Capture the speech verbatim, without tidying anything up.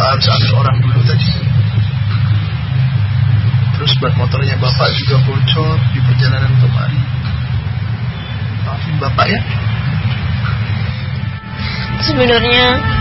harus ambil orang dulu tadi. Terus ban motornya bapak juga bocor di perjalanan kemari. Maafin bapak ya. Sebenarnya